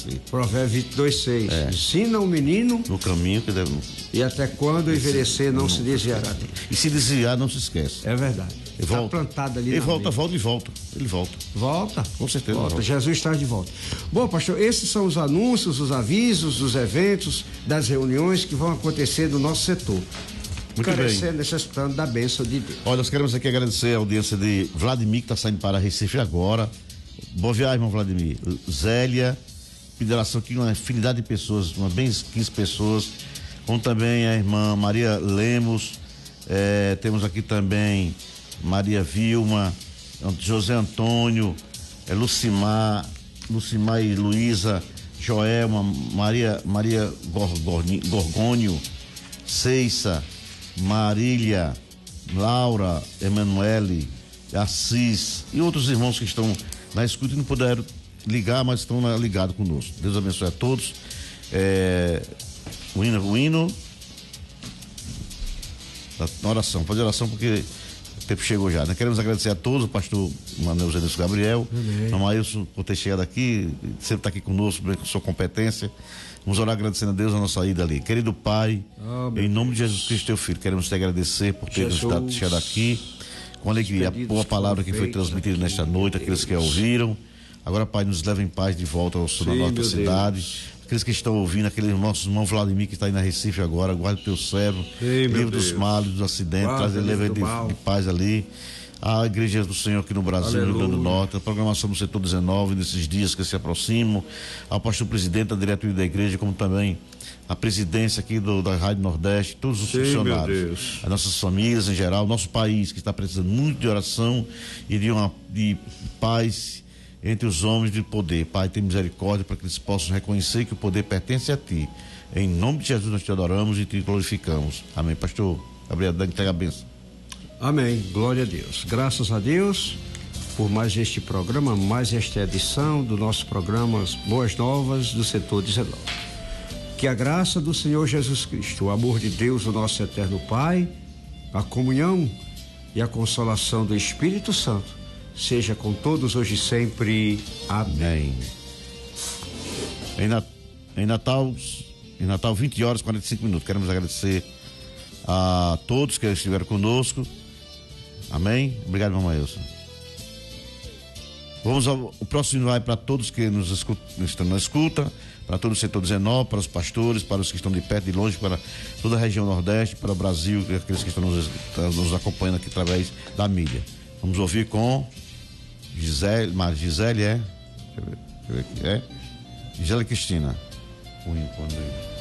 obedecer. Provérbios 22:6. Ensina o menino no caminho que deve. E até quando envelhecer não se desviará dele. E se desviar, não se esquece. É verdade. Está plantado ali. Ele volta. Ele volta. Volta? Com certeza. Volta. Jesus está de volta. Bom, pastor, esses são os anúncios, os avisos, dos eventos, das reuniões que vão acontecer no nosso setor. Muito bem. Necessitando da bênção de Deus. Olha, nós queremos aqui agradecer a audiência de Vladimir, que está saindo para Recife agora. Boa viagem, irmão Vladimir. Zélia, federação aqui, uma infinidade de pessoas, umas bem 15 pessoas, como também a irmã Maria Lemos, temos aqui também Maria Vilma, José Antônio, Lucimar e Luísa, Joelma, Maria Gorgônio, Ceissa, Marília, Laura, Emanuele, Assis e outros irmãos que estão na escuta e não puderam ligar, mas estão ligados conosco. Deus abençoe a todos. O hino da oração, fazer oração porque o tempo chegou já, né? Queremos agradecer a todos, o pastor Manuel Zé Gabriel, o Maílson por ter chegado aqui, sempre está aqui conosco, com sua competência. Vamos orar agradecendo a Deus a nossa ida ali. Querido Pai, em nome de Jesus Cristo, teu Filho, queremos te agradecer por ter nos dado chegado aqui com alegria, a boa palavra que foi transmitida nesta noite, aqueles que a ouviram. Agora, Pai, nos leva em paz de volta ao sul da nossa cidade. Aqueles que estão ouvindo, aquele nosso irmão Vladimir que está aí na Recife agora, guarda o teu servo, livre dos males, dos acidentes, traz ele leve de paz ali. A Igreja do Senhor aqui no Brasil, no Rio Grande do Norte, a programação do setor 19, nesses dias que se aproximam, ao pastor presidente, a diretoria da igreja, como também a presidência aqui da Rádio Nordeste, todos os funcionários, as nossas famílias em geral, nosso país que está precisando muito de oração e de paz entre os homens de poder. Pai, tem misericórdia para que eles possam reconhecer que o poder pertence a ti. Em nome de Jesus nós te adoramos e te glorificamos. Amém. Pastor Gabriel, entrega a bênção. Amém. Glória a Deus. Graças a Deus por mais este programa, mais esta edição do nosso programa Boas Novas do setor 19. Que a graça do Senhor Jesus Cristo, o amor de Deus, o nosso eterno Pai, a comunhão e a consolação do Espírito Santo seja com todos hoje e sempre. Amém. Em Natal 20h45. Queremos agradecer a todos que estiveram conosco. Amém. Obrigado, mamãe Elsa. O próximo vai para todos que nos estão na escuta, para todo o setor 19, para os pastores, para os que estão de perto e de longe, para toda a região Nordeste, para o Brasil, aqueles que estão nos acompanhando aqui através da mídia. Vamos ouvir com Gisele, Gisele Cristina.